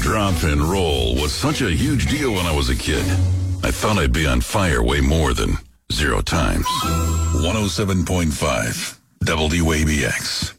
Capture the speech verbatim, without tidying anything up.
Drop and roll was such a huge deal when I was a kid. I thought I'd be on fire way more than zero times. one oh seven point five W A B X.